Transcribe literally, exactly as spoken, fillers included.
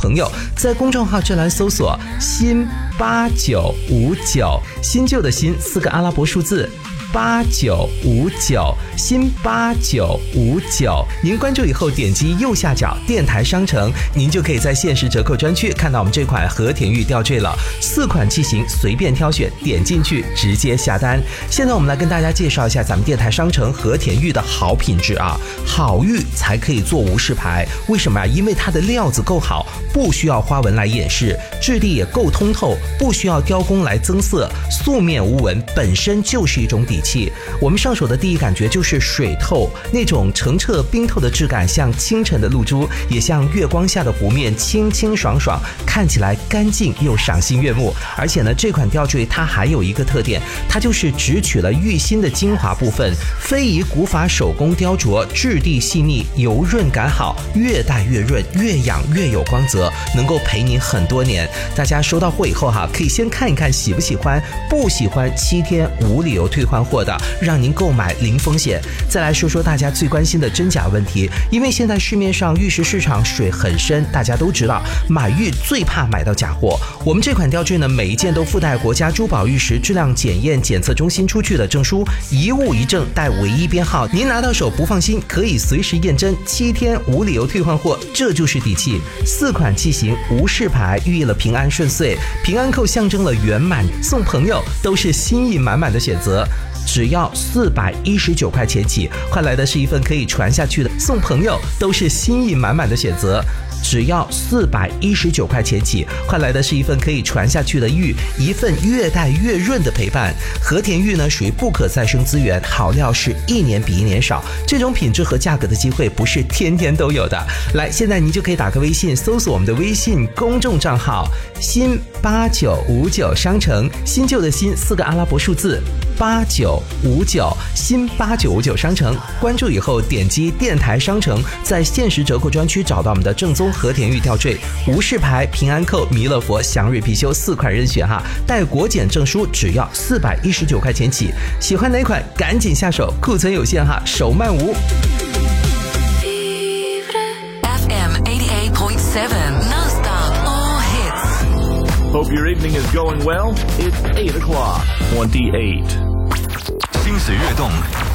朋友，在公众号这栏搜索新八九五九，新旧的新四个阿拉伯数字八九五九，新八九五九。您关注以后点击右下角电台商城，您就可以在限时折扣专区看到我们这款和田玉吊坠了。四款机型随便挑选，点进去直接下单。现在我们来跟大家介绍一下咱们电台商城和田玉的好品质啊，好玉才可以做无饰牌。为什么啊？因为它的料子够好，不需要花纹来掩饰，质地也够通透，不需要雕工来增色，素面无纹本身就是一种底气。我们上手的第一感觉就是水透，那种澄澈冰透的质感，像清晨的露珠，也像月光下的湖面，清清爽爽，看起来干净又赏心悦目。而且呢，这款吊坠它还有一个特点，它就是只取了玉心的精华部分，非遗古法手工雕琢，质地细腻，油润感好，越戴越润，越养越有光泽，能够陪您很多年。大家收到货以后哈，可以先看一看喜不喜欢，不喜欢七天无理由退换货的，让您购买零风险。再来说说大家最关心的真假问题，因为现在市面上玉石市场水很深，大家都知道买玉最怕买到假货。我们这款吊坠呢，每一件都附带国家珠宝玉石质量检验检测中心出具的证书，一物一证，带唯一编号，您拿到手不放心可以随时验真，七天无理由退换货，这就是底气。四款器型无饰牌，寓意了平安顺遂，平安扣象征了圆满，送朋友都是心意满满的选择。只要四百一十九块钱起，换来的是一份可以传下去的，送朋友都是心意满满的选择。只要四百一十九块钱起，换来的是一份可以传下去的玉，一份越戴越润的陪伴。和田玉呢，属于不可再生资源，好料是一年比一年少，这种品质和价格的机会不是天天都有的。来，现在您就可以打个微信，搜索我们的微信公众账号新八九五九商城，新旧的新四个阿拉伯数字八九五九，新八九五九商城。关注以后点击电台商城，在限时折扣专区找到我们的正宗和田玉吊坠，无饰牌、平安扣、弥勒佛、祥瑞貔貅四款任选哈，带国检证书，只要四百一十九块钱起。喜欢哪款赶紧下手，库存有限哈，手慢无。 F M eighty-eight point seven non-stop all hits. Hope your evening is going well. It's eight o'clock. twenty-eight. 心随悦动，